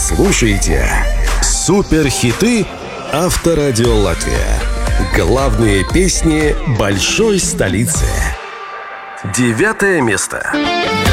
слушаете суперхиты Авторадио Латвия. Главные песни большой столицы. 9 место.